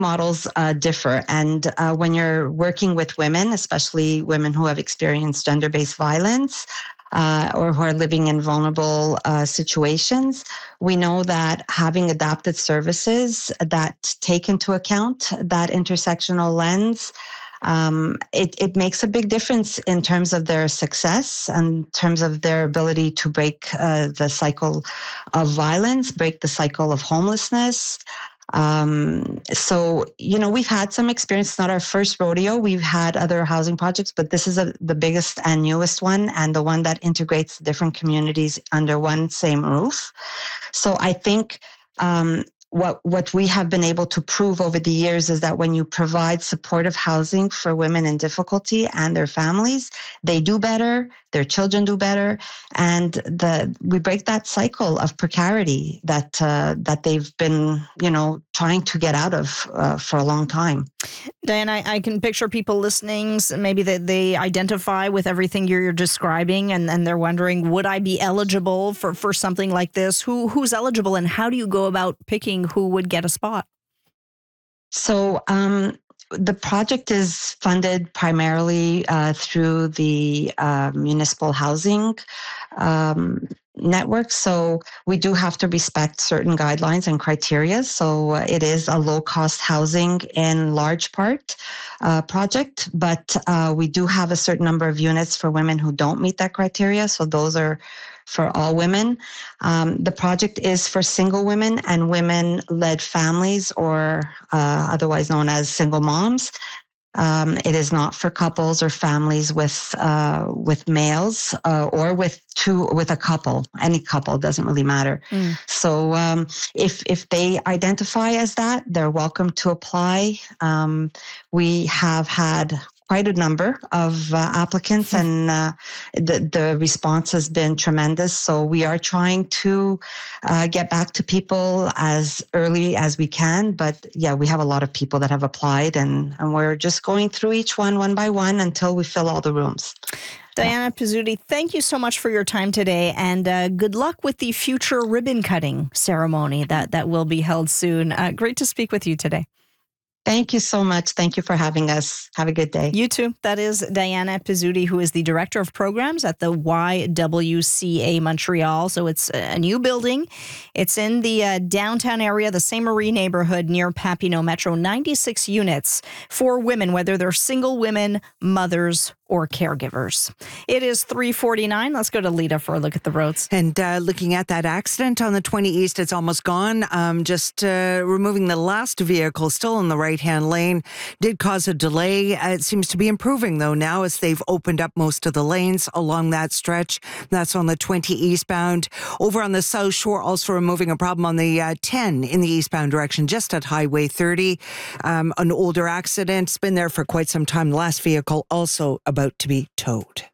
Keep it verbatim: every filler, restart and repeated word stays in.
models uh, differ. And uh, when you're working with women, especially women who have experienced gender-based violence, Uh, or who are living in vulnerable uh, situations, we know that having adapted services that take into account that intersectional lens, um, it, it makes a big difference in terms of their success and in terms of their ability to break uh, the cycle of violence, break the cycle of homelessness. Um, so, you know, we've had some experience. It's not our first rodeo. We've had other housing projects, but this is a, the biggest and newest one, and the one that integrates different communities under one same roof. So I think um, what what we have been able to prove over the years is that when you provide supportive housing for women in difficulty and their families, they do better, their children do better, and the we break that cycle of precarity that uh, that they've been, you know, trying to get out of uh, for a long time. Diane, I, I can picture people listening, maybe that they identify with everything you're describing, and, and they're wondering, would I be eligible for, for something like this? Who Who's eligible, and how do you go about picking who would get a spot? So um, the project is funded primarily uh, through the uh, municipal housing um, network. So we do have to respect certain guidelines and criteria. So uh, it is a low-cost housing in large part uh, project, but uh, we do have a certain number of units for women who don't meet that criteria. So those are for all women. Um, the project is for single women and women-led families, or uh, otherwise known as single moms. Um, it is not for couples or families with uh, with males uh, or with two with a couple. Any couple, doesn't really matter. Mm. So um, if if they identify as that, they're welcome to apply. Um, we have had quite a number of uh, applicants, and uh, the, the response has been tremendous. So we are trying to uh, get back to people as early as we can. But yeah, we have a lot of people that have applied, and, and we're just going through each one, one by one, until we fill all the rooms. Diana Pizzuti, thank you so much for your time today, and uh, good luck with the future ribbon cutting ceremony that, that will be held soon. Uh, great to speak with you today. Thank you so much. Thank you for having us. Have a good day. You too. That is Diana Pizzuti, who is the Director of Programs at the Y W C A Montreal. So it's a new building. It's in the uh, downtown area, the Saint-Marie neighborhood near Papineau Metro. ninety-six units for women, whether they're single women, mothers, or caregivers. It is three forty-nine. Let's go to Lita for a look at the roads. And uh, looking at that accident on the twenty East, it's almost gone. Um, just uh, removing the last vehicle, still in the right-hand lane, did cause a delay. Uh, it seems to be improving, though, now as they've opened up most of the lanes along that stretch. That's on the twenty eastbound. Over on the South Shore, also removing a problem on the uh, ten in the eastbound direction, just at Highway thirty. Um, an older accident. It's been there for quite some time. The last vehicle also about to be towed.